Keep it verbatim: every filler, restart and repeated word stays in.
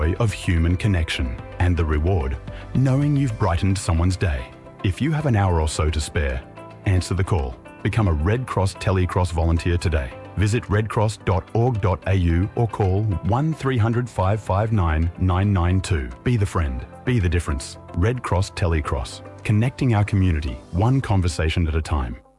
of human connection, and the reward, knowing you've brightened someone's day. If you have an hour or so to spare, answer the call. Become a Red Cross Telecross volunteer today. Visit red cross dot org dot a u or call one three hundred, five five nine, nine nine two. Be the friend. Be the difference. Red Cross Telecross. Connecting our community, one conversation at a time.